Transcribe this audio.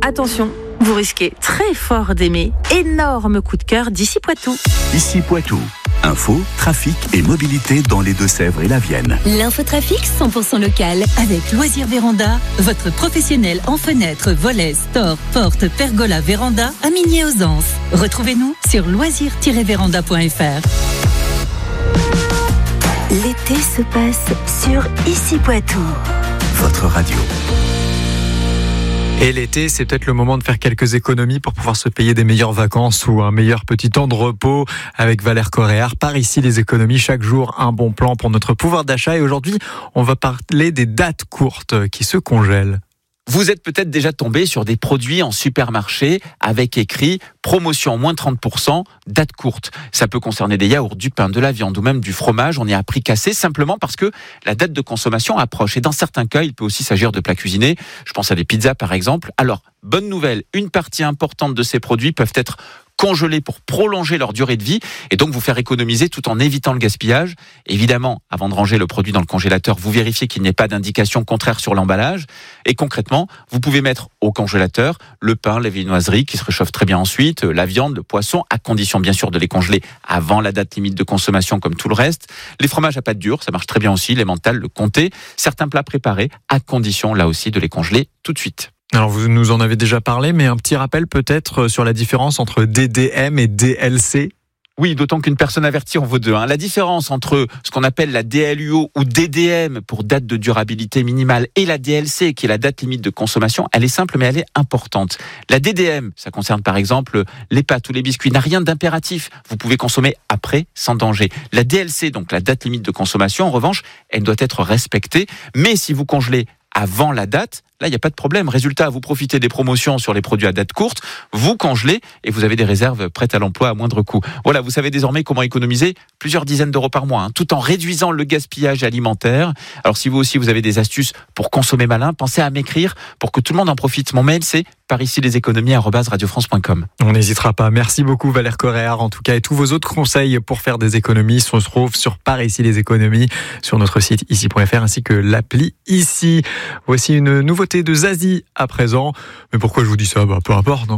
attention, vous risquez très fort d'aimer. Énorme coup de cœur d'ici Poitou. Ici Poitou. Info, trafic et mobilité dans les Deux-Sèvres et la Vienne. L'infotrafic 100% local avec Loisirs Véranda, votre professionnel en fenêtres, volets, stores, portes, pergola, véranda à Migné-aux-Anses. Retrouvez-nous sur loisirs-véranda.fr. L'été se passe sur Ici Poitou. Votre radio. Et l'été, c'est peut-être le moment de faire quelques économies pour pouvoir se payer des meilleures vacances ou un meilleur petit temps de repos avec Valère Coréard. Par ici, les économies, chaque jour, un bon plan pour notre pouvoir d'achat. Et aujourd'hui, on va parler des dates courtes qui se congèlent. Vous êtes peut-être déjà tombé sur des produits en supermarché avec écrit promotion moins 30%, date courte. Ça peut concerner des yaourts, du pain, de la viande ou même du fromage. On est à prix cassé simplement parce que la date de consommation approche. Et dans certains cas, il peut aussi s'agir de plats cuisinés. Je pense à des pizzas par exemple. Alors, bonne nouvelle, une partie importante de ces produits peuvent être congelés pour prolonger leur durée de vie et donc vous faire économiser tout en évitant le gaspillage. Évidemment, avant de ranger le produit dans le congélateur, vous vérifiez qu'il n'y ait pas d'indication contraire sur l'emballage. Et concrètement, vous pouvez mettre au congélateur le pain, les viennoiseries qui se réchauffent très bien ensuite, la viande, le poisson, à condition bien sûr de les congeler avant la date limite de consommation comme tout le reste. Les fromages à pâte dure, ça marche très bien aussi, les mentales, le comté. Certains plats préparés, à condition là aussi de les congeler tout de suite. Alors vous nous en avez déjà parlé, mais un petit rappel peut-être sur la différence entre DDM et DLC. Oui, d'autant qu'une personne avertie en vaut deux. La différence entre ce qu'on appelle la DLUO ou DDM pour date de durabilité minimale et la DLC qui est la date limite de consommation, elle est simple mais elle est importante. La DDM, ça concerne par exemple les pâtes ou les biscuits, n'a rien d'impératif. Vous pouvez consommer après sans danger. La DLC, donc la date limite de consommation, en revanche, elle doit être respectée. Mais si vous congelez avant la date, là, il n'y a pas de problème. Résultat, vous profitez des promotions sur les produits à date courte, vous congelez et vous avez des réserves prêtes à l'emploi à moindre coût. Voilà, vous savez désormais comment économiser plusieurs dizaines d'euros par mois, tout en réduisant le gaspillage alimentaire. Alors, si vous aussi, vous avez des astuces pour consommer malin, pensez à m'écrire pour que tout le monde en profite. Mon mail, c'est paricileséconomies@radiofrance.com. On n'hésitera pas. Merci beaucoup, Valère Coréard, en tout cas. Et tous vos autres conseils pour faire des économies se retrouvent sur Par ici les économies, sur notre site ici.fr, ainsi que l'appli Ici. Voici une nouveauté de Zazie à présent. Mais pourquoi je vous dis ça ? Peu importe, non ?